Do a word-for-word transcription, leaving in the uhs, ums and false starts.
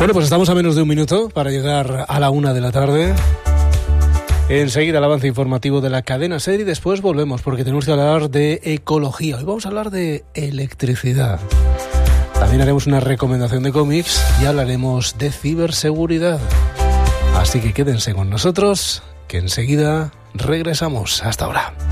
Bueno, pues estamos a menos de un minuto para llegar a la una de la tarde. Enseguida el avance informativo de la cadena SER y después volvemos porque tenemos que hablar de ecología. Hoy vamos a hablar de electricidad. También haremos una recomendación de cómics y hablaremos de ciberseguridad. Así que quédense con nosotros, que enseguida regresamos. Hasta ahora.